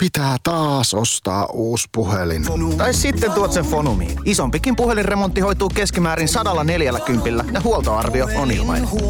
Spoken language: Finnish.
Pitää taas ostaa uusi puhelin. Tai sitten tuot sen Fonumiin. Isompikin puhelinremontti hoituu keskimäärin 140 ja huoltoarvio on ilmainen.